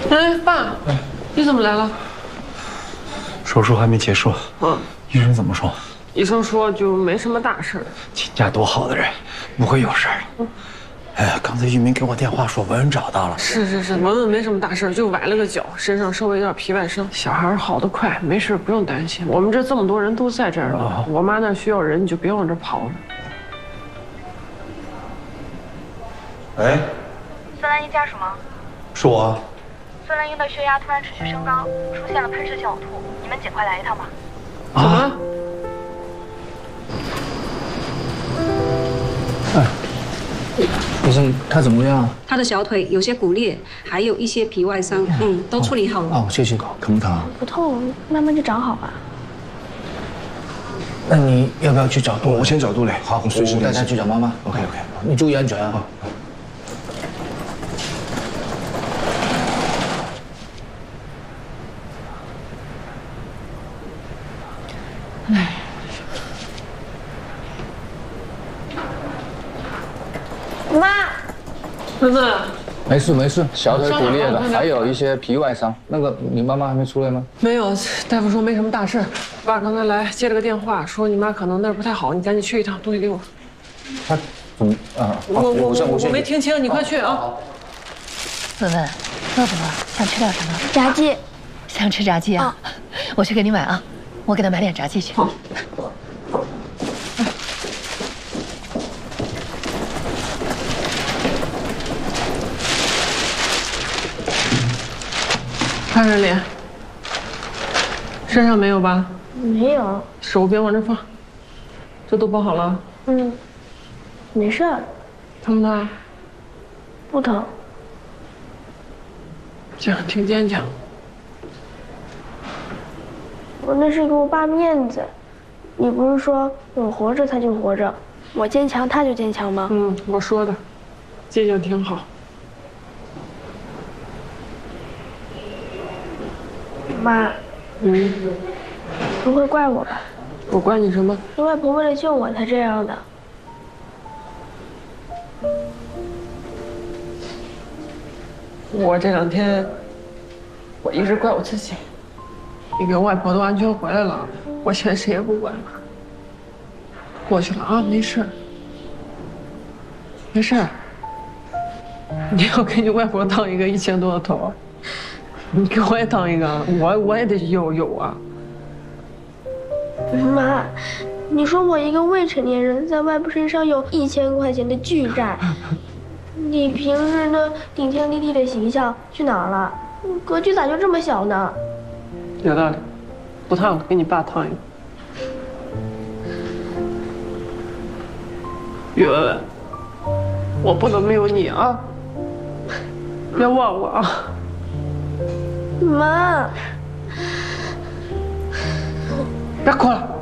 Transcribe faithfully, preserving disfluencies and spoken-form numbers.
哎，爸，你怎么来了？ 手术还没结束。嗯，医生怎么说？ 医生说就没什么大事儿。 秦家多好的人，不会有事儿。嗯。哎，刚才玉明给我电话说文文找到了。 是是是，文文没什么大事，就崴了个脚，身上稍微有点皮外伤。小孩好得快，没事，不用担心。我们这这么多人都在这儿呢，我妈那需要人，你就别往这跑了。 喂， 孙兰英家属吗？ 是我。 孙兰英的血压突然持续升高，出现了喷射性呕吐，你们尽快来一趟吧。 怎么了？ 哎。医生，他怎么样？ 他的小腿有些骨裂，还有一些皮外伤，嗯，都处理好了。 哦，谢谢。疼不疼？ 不痛，慢慢就长好了。 那你要不要去找杜？ 我先找杜磊。 好，我随时带他去找妈妈。 OK OK， 你注意安全啊。 哎。 妈， 文文， 没事没事，小腿骨裂了，还有一些皮外伤。那个，你妈妈还没出来吗？ 没有，大夫说没什么大事。爸刚才来接了个电话，说你妈可能那儿不太好，你赶紧去一趟，东西给我。 他怎么啊？ 我我我我没听清，你快去啊！ 文文，饿不饿？想吃点什么？ 炸鸡。 想吃炸鸡啊？我去给你买啊，我给他买点炸鸡去。 好。看着脸，身上没有吧？ 没有。 手别往这放，这都包好了。 嗯，没事儿。 疼不疼？ 不疼。 行，挺坚强。 我那是给我爸面子。你不是说我活着他就活着，我坚强他就坚强吗？ 嗯，我说的，记性挺好。 妈， 嗯， 不会怪我吧？ 我怪你什么？ 是外婆为了救我才这样的。 我这两天，我一直怪我自己。你给外婆都安全回来了，我现在谁也不怪了。过去了啊，没事，没事。你要给你外婆当一个一千多的头。你给我也当一个，我我也得有有啊。 妈，你说我一个未成年人在外婆身上有一千块钱的巨债，你平时那顶天立地的形象去哪儿了？格局咋就这么小呢？ 有道理，不烫了，给你爸烫一个。于文文，我不能没有你啊，别忘我啊。 妈， 别哭了。